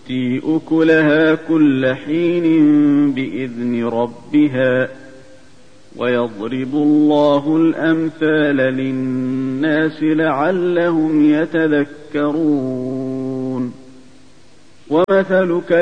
تؤتي أكلها كل حين بإذن ربها ويضرب الله الأمثال للناس لعلهم يتذكرون. ومثل